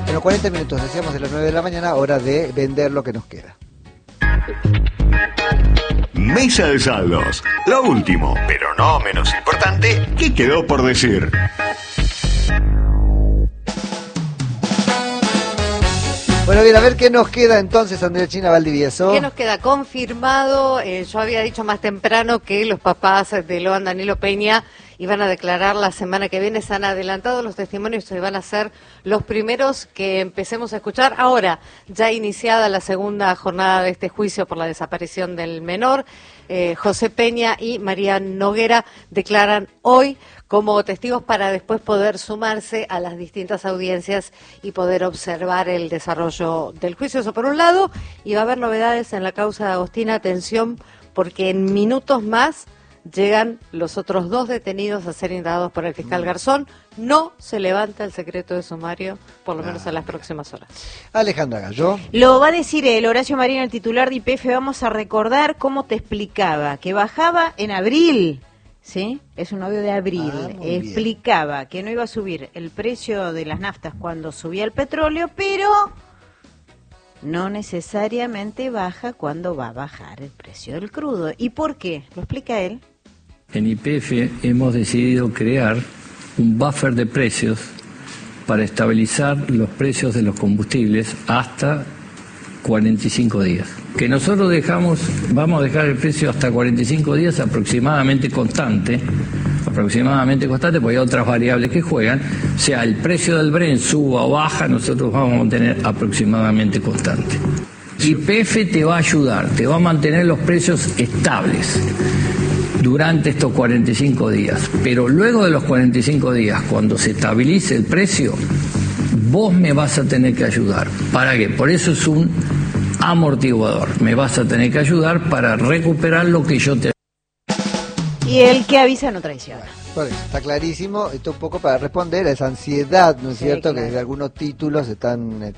Bueno, 40 minutos, decíamos de las 9 de la mañana, hora de vender lo que nos queda. Mesa de saldos. Lo último, pero no menos importante, ¿qué quedó por decir? Bueno, bien, a ver qué nos queda entonces, Andrea China Valdivieso. ¿Qué nos queda? Confirmado, yo había dicho más temprano que los papás de Loan Danilo Peña iban a declarar la semana que viene. Se han adelantado los testimonios y van a ser los primeros que empecemos a escuchar. Ahora, ya iniciada la segunda jornada de este juicio por la desaparición del menor, José Peña y María Noguera declaran hoy como testigos para después poder sumarse a las distintas audiencias y poder observar el desarrollo del juicio. Eso por un lado, y va a haber novedades en la causa de Agostina. Atención, porque en minutos más llegan los otros 2 detenidos a ser indagados por el fiscal Garzón. No se levanta el secreto de sumario, por lo menos en las próximas horas. Alejandra Gallo. Lo va a decir el Horacio Marino, el titular de YPF. Vamos a recordar cómo te explicaba que bajaba en abril. ¿Sí? Es un audio de abril. Explicaba que no iba a subir el precio de las naftas cuando subía el petróleo, pero no necesariamente baja cuando va a bajar el precio del crudo. ¿Y por qué? Lo explica él. En YPF hemos decidido crear un buffer de precios para estabilizar los precios de los combustibles hasta 45 días. Que nosotros vamos a dejar el precio hasta 45 días aproximadamente constante, porque hay otras variables que juegan. O sea, el precio del Brent suba o baja, nosotros vamos a tener aproximadamente constante. YPF te va a ayudar, te va a mantener los precios estables durante estos 45 días. Pero luego de los 45 días, cuando se estabilice el precio, vos me vas a tener que ayudar. ¿Para qué? Por eso es un amortiguador. Me vas a tener que ayudar para recuperar lo que yo te... Y el que avisa no traiciona. Por eso, está clarísimo, esto un poco para responder a esa ansiedad, ¿no es cierto? Claro. Que desde algunos títulos están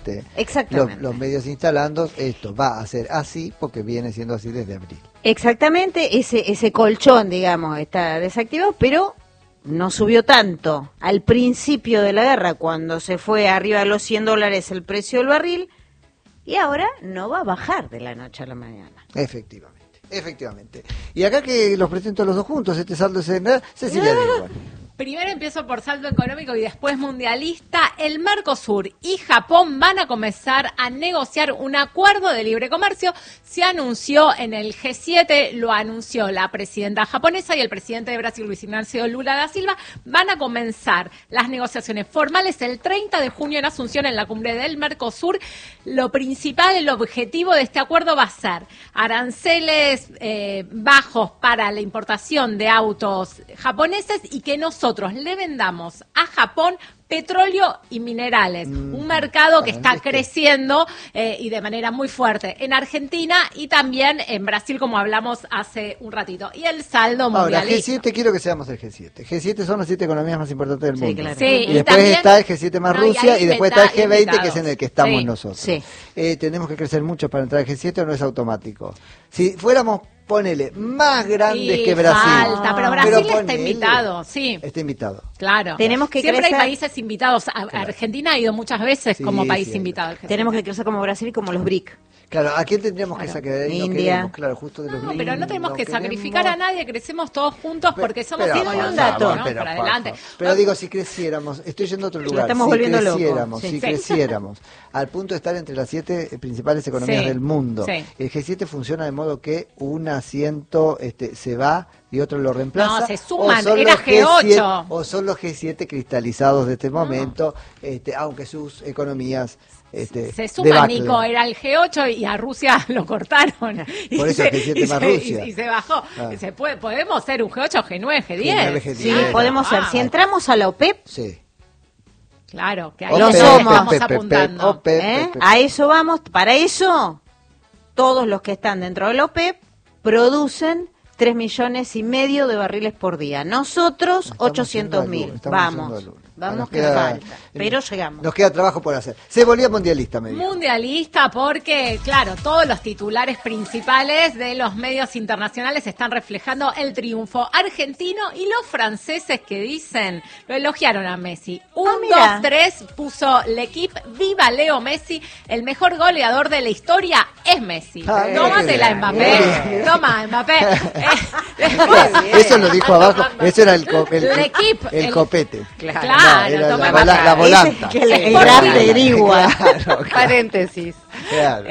los medios instalando. Esto va a ser así porque viene siendo así desde abril. Exactamente, ese colchón, digamos, está desactivado, pero no subió tanto. Al principio de la guerra, cuando se fue arriba de los $100 el precio del barril, y ahora no va a bajar de la noche a la mañana. Efectivamente. Y acá que los presento los dos juntos, este saldo es en Cecilia Diego. Primero empiezo por saldo económico y después mundialista. El Mercosur y Japón van a comenzar a negociar un acuerdo de libre comercio. Se anunció en el G7, lo anunció la presidenta japonesa y el presidente de Brasil, Luis Ignacio Lula da Silva. Van a comenzar las negociaciones formales el 30 de junio en Asunción, en la cumbre del Mercosur. Lo principal, el objetivo de este acuerdo va a ser aranceles bajos para la importación de autos japoneses y que nosotros le vendamos a Japón petróleo y minerales, un mercado que está creciendo y de manera muy fuerte en Argentina y también en Brasil, como hablamos hace un ratito. Y el saldo mundialista. Ahora, G7, quiero que seamos el G7. G7 son las 7 economías más importantes del mundo. Claro. Sí, y después también está el G7 más Rusia y después está el G20, invitados, que es en el que estamos nosotros. Sí. ¿Tenemos que crecer mucho para entrar al G7 o no es automático? Si fuéramos, ponele, más grandes que Brasil. Falta, pero Brasil está invitado, sí. Está invitado. Claro. Tenemos que Siempre crecer... hay países invitados. Argentina ha ido muchas veces como país invitado. Tenemos que crecer como Brasil y como los BRIC. Claro, ¿a quién tendríamos que sacar? India. Claro, justo de los BRIC. Pero no tenemos que sacrificar a nadie, crecemos todos juntos porque somos un dato. Para adelante. Pero digo, si creciéramos, estoy yendo a otro lugar, estamos volviendo locos. Si creciéramos, al punto de estar entre las 7 principales economías del mundo, el G7 funciona de modo que un asiento se va y otro lo reemplaza. No, se suman, era G8. O son los G7 cristalizados de este momento, aunque sus economías... se suma, Nico, era el G8 y a Rusia lo cortaron. Por eso el G7 más Rusia. Y se bajó. Podemos ser un G8, G9, G10. Sí, podemos ser. Si entramos a la OPEP, claro, que ahí lo somos. Estamos apuntando. A eso vamos. Para eso, todos los que están dentro de la OPEP producen 3,5 millones de barriles por día. Nosotros, 800.000. Vamos. Vamos que falta, pero llegamos. Nos queda trabajo por hacer. Se volvía mundialista, me dijo. Mundialista porque, claro, todos los titulares principales de los medios internacionales están reflejando el triunfo argentino y los franceses que dicen, lo elogiaron a Messi. 1, 2, 3, puso L'Equipe, viva Leo Messi, el mejor goleador de la historia es Messi. Tómatela, Mbappé. Toma, Mbappé. Eso lo dijo abajo, eso era el copete. Claro, la volanta. El grande grigua. Paréntesis. Claro.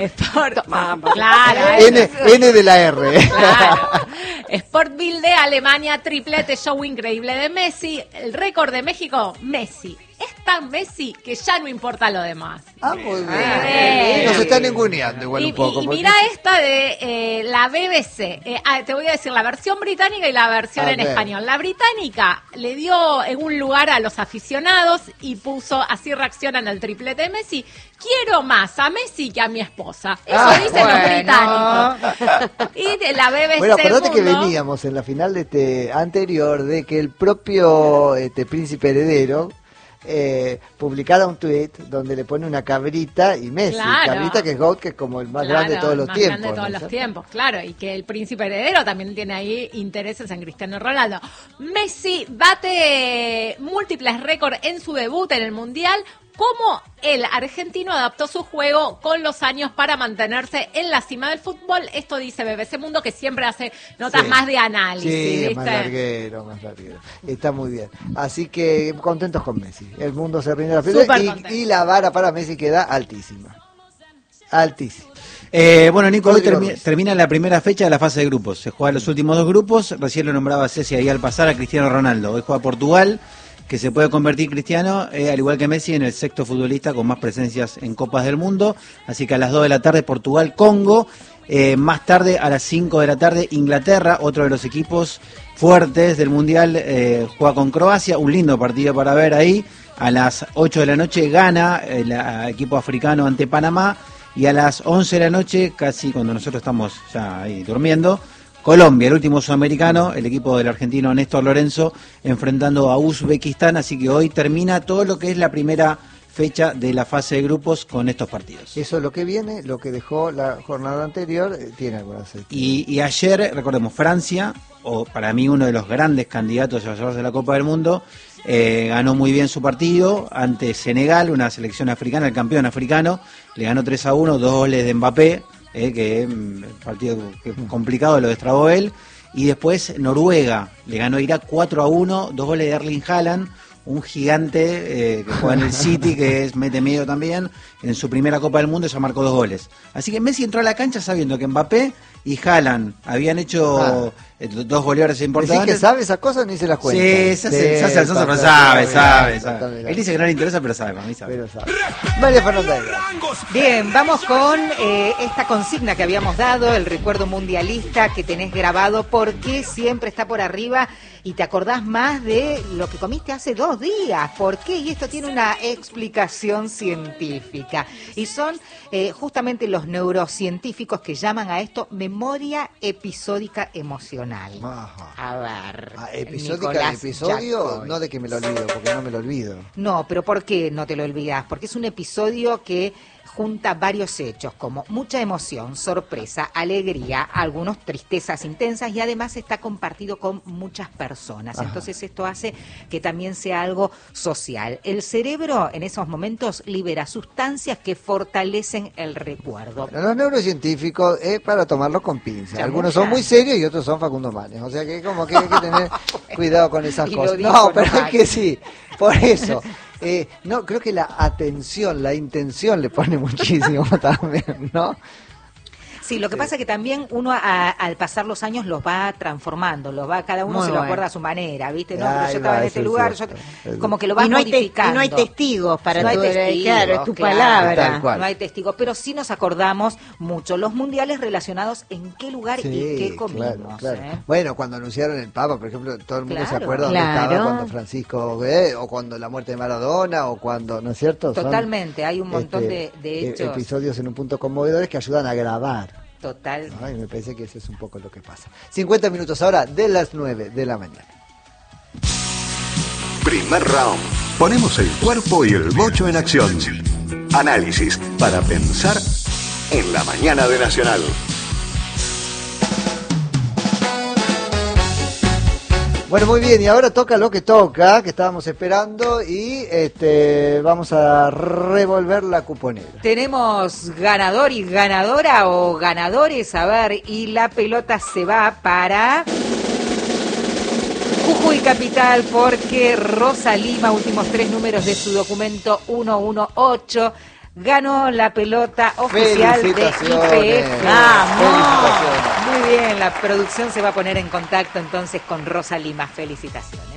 Claro. N de la R. Claro. Sport Bild de Alemania, triplete, show increíble de Messi. El récord de México, Messi. Es tan Messi que ya no importa lo demás. Muy bien. Nos están enguneando igual un poco. Y mirá esta de la BBC. Te voy a decir la versión británica y la versión en español. La británica le dio en un lugar a los aficionados y puso, así reaccionan al triplete de Messi: quiero más a Messi que a mi esposa. Eso dicen los británicos. Y de la BBC. Bueno, acordate que veníamos en la final de anterior de que el propio príncipe heredero publicara un tuit donde le pone una cabrita y Messi, cabrita que es GOAT, que es como el más grande de todos los tiempos. Grande de todos los tiempos, claro, y que el príncipe heredero también tiene ahí intereses en Cristiano Ronaldo. Messi bate múltiples récords en su debut en el Mundial. ¿Cómo el argentino adaptó su juego con los años para mantenerse en la cima del fútbol? Esto dice BBC Mundo, que siempre hace notas más de análisis. Sí, ¿viste? más larguero. Está muy bien. Así que contentos con Messi. El mundo se rinde la fiesta y la vara para Messi queda altísima. Altísima. Bueno, Nico, hoy termina la primera fecha de la fase de grupos. Se juegan los últimos 2 grupos. Recién lo nombraba Ceci ahí al pasar a Cristiano Ronaldo. Hoy juega Portugal, que se puede convertir Cristiano, al igual que Messi, en el 6º futbolista con más presencias en Copas del Mundo. Así que a las 2 de la tarde Portugal-Congo. Más tarde, a las 5 de la tarde, Inglaterra, otro de los equipos fuertes del Mundial, juega con Croacia. Un lindo partido para ver ahí. A las 8 de la noche gana el equipo africano ante Panamá. Y a las 11 de la noche, casi cuando nosotros estamos ya ahí durmiendo, Colombia, el último sudamericano, el equipo del argentino Néstor Lorenzo, enfrentando a Uzbekistán. Así que hoy termina todo lo que es la primera fecha de la fase de grupos con estos partidos. Eso es lo que viene, lo que dejó la jornada anterior, tiene algunas. Y ayer, recordemos, Francia, o para mí uno de los grandes candidatos a llevarse la Copa del Mundo, ganó muy bien su partido ante Senegal, una selección africana, el campeón africano, le ganó 3-1, 2 goles de Mbappé. Que partido complicado lo destrabó él. Y después Noruega le ganó a Irak 4-1, 2 goles de Erling Haaland, un gigante que juega en el City, que mete medio también. En su primera Copa del Mundo ya marcó 2 goles. Así que Messi entró a la cancha sabiendo que Mbappé y Haaland habían hecho 2 goleadores importantes. ¿Decís que sabe esas cosas ni se las cuenta? Sí, se hace el sonso, pero sabe. Él dice que no le interesa, pero sabe, para mí sabe. María Fernanda. Bien, vamos con esta consigna que habíamos dado, el recuerdo mundialista que tenés grabado, porque siempre está por arriba y te acordás más de lo que comiste hace 2 días. ¿Por qué? Y esto tiene una explicación científica. Y son justamente los neurocientíficos que llaman a esto memoria episódica emocional. Ajá. A ver. ¿Episódica de episodio? Jacob. No de que me lo olvido, porque no me lo olvido. No, pero ¿por qué no te lo olvidas? Porque es un episodio que junta varios hechos como mucha emoción, sorpresa, alegría, algunos tristezas intensas y además está compartido con muchas personas. Ajá. Entonces esto hace que también sea algo social. El cerebro en esos momentos libera sustancias que fortalecen el recuerdo. Los neurocientíficos es para tomarlos con pinzas. Algunos son muy serios y otros son Facundo Manes. O sea que como que hay que tener cuidado con esas cosas. No, pero es que sí, por eso. No, creo que la atención, la intención le pone muchísimo también, ¿no? Sí, lo que pasa es que también uno al pasar los años los va transformando, cada uno se lo acuerda a su manera, ¿viste? No, pero yo estaba en este lugar, como que lo vas modificando. Y no hay testigos para no claro, es tu palabra. No hay testigos, pero sí nos acordamos mucho. Los mundiales relacionados en qué lugar y qué comimos. Claro. Bueno, cuando anunciaron el Papa, por ejemplo, todo el mundo se acuerda dónde estaba cuando Francisco, o cuando la muerte de Maradona, o cuando, ¿no es cierto? Totalmente, hay un montón de hechos. Episodios en un punto conmovedores que ayudan a grabar. Total. Ay, me parece que eso es un poco lo que pasa. 50 minutos ahora de las 9 de la mañana. Primer round. Ponemos el cuerpo y el bocho en acción. Análisis para pensar en la mañana de Nacional. Bueno, muy bien, y ahora toca lo que toca, que estábamos esperando, y vamos a revolver la cuponera. Tenemos ganador y ganadora o ganadores, a ver, y la pelota se va para Jujuy Capital, porque Rosa Lima, últimos 3 números de su documento 118, ganó la pelota oficial de IPF. ¡Vamos! Muy bien, la producción se va a poner en contacto entonces con Rosa Lima. Felicitaciones.